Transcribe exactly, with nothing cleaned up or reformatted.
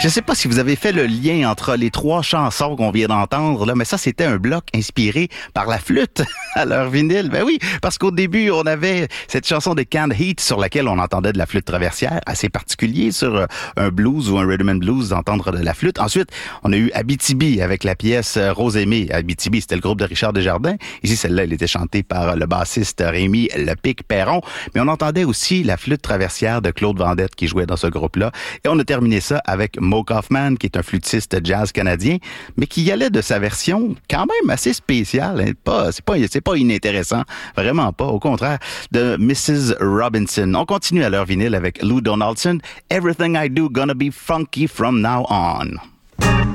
Je sais pas si vous avez fait le lien entre les trois chansons qu'on vient d'entendre, là, mais ça, c'était un bloc inspiré par la flûte à leur vinyle. Ben oui, parce qu'au début, on avait cette chanson de Canned Heat sur laquelle on entendait de la flûte traversière, assez particulier sur un blues ou un rhythm and blues d'entendre de la flûte. Ensuite, on a eu Abitibi avec la pièce Rose Aimée. Abitibi, c'était le groupe de Richard Desjardins. Ici, celle-là, elle était chantée par le bassiste Rémi Le Pic Perron. Mais on entendait aussi la flûte traversière de Claude Vendette qui jouait dans ce groupe-là. Et on a terminé ça avec Mo Kaufman, qui est un flûtiste jazz canadien, mais qui y allait de sa version quand même assez spéciale. Hein. Pas, c'est pas, c'est pas inintéressant. Vraiment pas. Au contraire, de missus Robinson. On continue à leur vinyle avec Lou Donaldson. Everything I Do Gonna Be Funky From Now On.